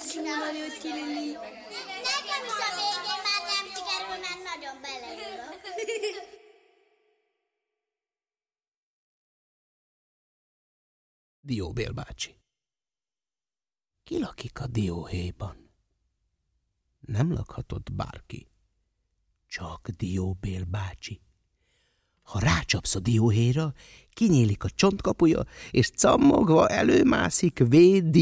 színvonalú Lili. Nekem is a végén már nem sikerül, mert nagyon beleülök. Dióbél bácsi. Ki lakik a dióhéjban? Nem lakhatott bárki, csak Dióbél bácsi. Ha rácsapsz a dióhéjra, kinyílik a csontkapuja, és cammogva előmászik véd